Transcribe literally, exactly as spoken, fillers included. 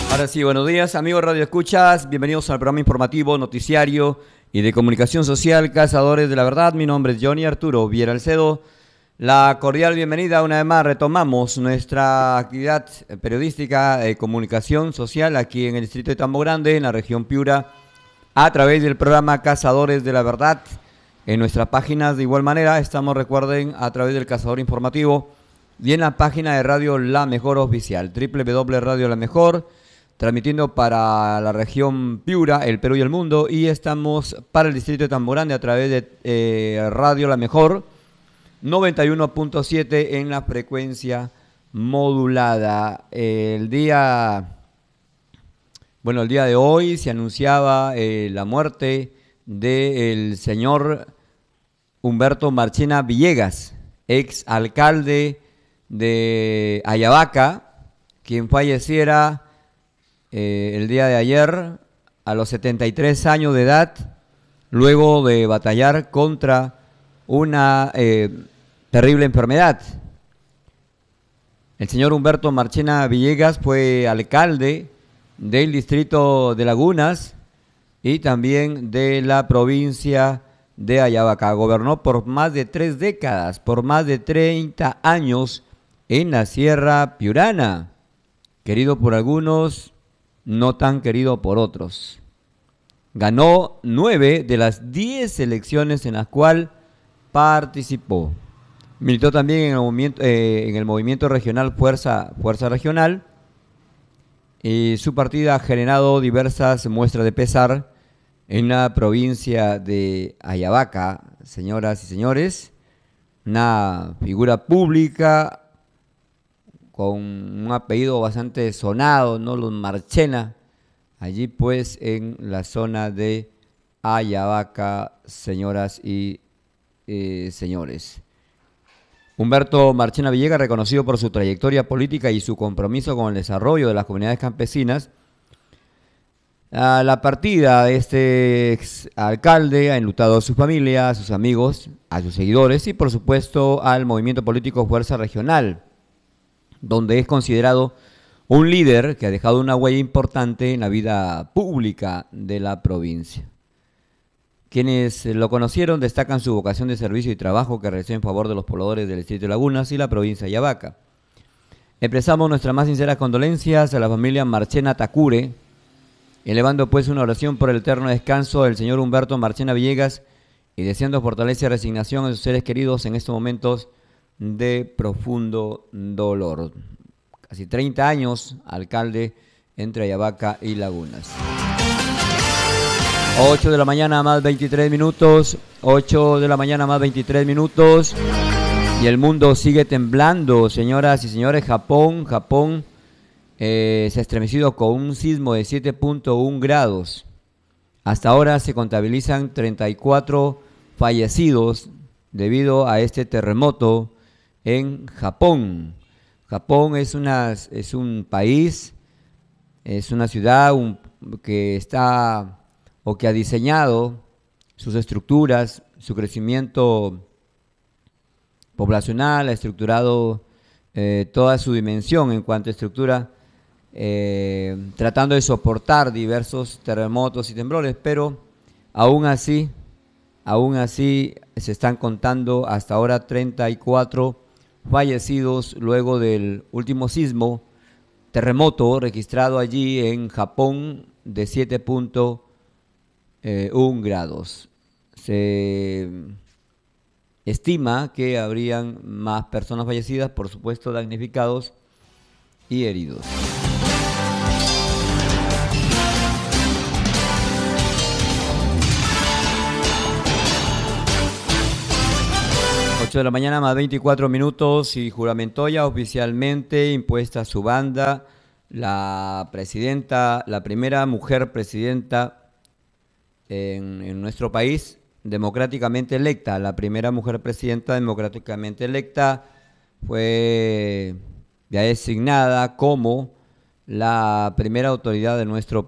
Ahora sí, buenos días, amigos Radio Escuchas. Bienvenidos al programa informativo, noticiario y de comunicación social Cazadores de la Verdad. Mi nombre es Johnny Arturo Villaralcedo. La cordial bienvenida. Una vez más retomamos nuestra actividad periodística de comunicación social aquí en el distrito de Tambo Grande, en la región Piura, a través del programa Cazadores de la Verdad. En nuestras páginas de igual manera estamos, recuerden, a través del Cazador Informativo y en la página de Radio La Mejor Oficial, doble u doble u doble u punto radio la mejor, transmitiendo para la región Piura, el Perú y el mundo, y estamos para el distrito de Tambo Grande a través de eh, Radio La Mejor, noventa y uno punto siete en la frecuencia modulada. El día, bueno, el día de hoy se anunciaba eh, la muerte del señor Humberto Marchena Villegas, ex alcalde de Ayabaca, quien falleciera eh, el día de ayer a los setenta y tres años de edad, luego de batallar contra una eh, terrible enfermedad. El señor Humberto Marchena Villegas fue alcalde del distrito de Lagunas y también de la provincia de Ayabaca. Gobernó por más de tres décadas, por más de treinta años en la Sierra Piurana, querido por algunos, no tan querido por otros. Ganó nueve de las diez elecciones en las cuales participó. Militó también en el movimiento, eh, en el movimiento regional Fuerza, Fuerza Regional, y su partido ha generado diversas muestras de pesar en la provincia de Ayabaca, señoras y señores. Una figura pública con un apellido bastante sonado, ¿no? Los Marchena, allí pues en la zona de Ayabaca, señoras y eh, señores. Humberto Marchena Villegas, reconocido por su trayectoria política y su compromiso con el desarrollo de las comunidades campesinas. A la partida de este ex alcalde ha enlutado a su familia, a sus amigos, a sus seguidores y por supuesto al movimiento político Fuerza Regional, donde es considerado un líder que ha dejado una huella importante en la vida pública de la provincia. Quienes lo conocieron destacan su vocación de servicio y trabajo que realizó en favor de los pobladores del distrito de Lagunas y la provincia de Ayabaca. Expresamos nuestras más sinceras condolencias a la familia Marchena Tacure, elevando pues una oración por el eterno descanso del señor Humberto Marchena Villegas y deseando fortaleza y resignación a sus seres queridos en estos momentos de profundo dolor. Casi treinta años, alcalde entre Ayabaca y Lagunas. ocho de la mañana más veintitrés minutos, ocho de la mañana más veintitrés minutos, y el mundo sigue temblando, señoras y señores. Japón, Japón eh, se ha estremecido con un sismo de siete punto uno grados. Hasta ahora se contabilizan treinta y cuatro fallecidos debido a este terremoto en Japón. Japón es, una, es un país, es una ciudad un, que está o que ha diseñado sus estructuras, su crecimiento poblacional, ha estructurado eh, toda su dimensión en cuanto a estructura, eh, tratando de soportar diversos terremotos y temblores, pero aún así, aún así se están contando hasta ahora treinta y cuatro fallecidos luego del último sismo, terremoto registrado allí en Japón de siete punto uno grados. Se estima que habrían más personas fallecidas, por supuesto damnificados y heridos. ocho de la mañana más veinticuatro minutos y juramentó ya oficialmente impuesta su banda la presidenta, la primera mujer presidenta en, en nuestro país, democráticamente electa. La primera mujer presidenta democráticamente electa fue ya designada como la primera autoridad de nuestro